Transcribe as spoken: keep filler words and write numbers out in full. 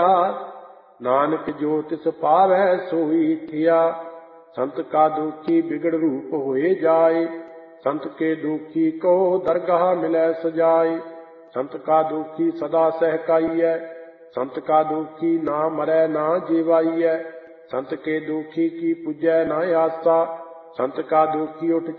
नानक जो तिस पावै सोई थिया। संत का दुखी बिगड़ रूप होए जाए, संत के दुखी को दरगाह मिलै सजाए। संत का दुखी सदा सहकाइयै, संत का दुखी ना मरै ना जीवाइयै। संत के दुखी की पूजै ना आसा, संत का दुखी उठ